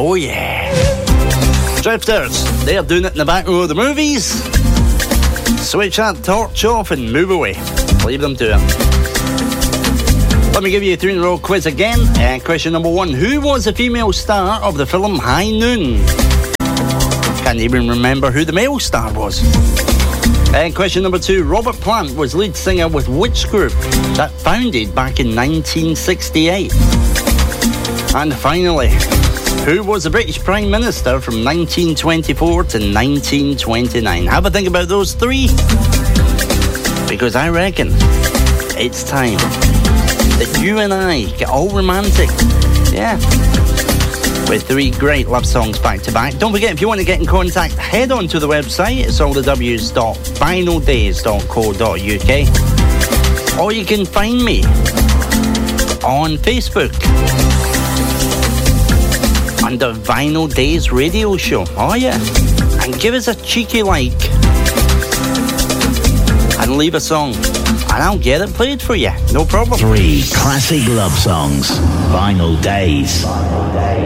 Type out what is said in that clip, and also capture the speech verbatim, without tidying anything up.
Oh yeah. Drifters, they're doing it in the back row of the movies. Switch that torch off and move away. Leave them to it. Let me give you a three in a row quiz again. Uh, question number one. Who was the female star of the film High Noon? Can't even remember who the male star was. Uh, question number two. Robert Plant was lead singer with which group that founded back in nineteen sixty-eight? And finally, who was the British Prime Minister from nineteen twenty-four to nineteen twenty-nine? Have a think about those three, because I reckon it's time that you and I get all romantic. Yeah. With three great love songs back to back. Don't forget, if you want to get in contact, head on to the website. It's all the w's dot vinyl days dot co dot uk. Or you can find me on Facebook under Vinyl Days Radio Show. Oh yeah. And give us a cheeky like. And leave a song. And I'll get it played for you. No problem. Three classic love songs. Vinyl Days.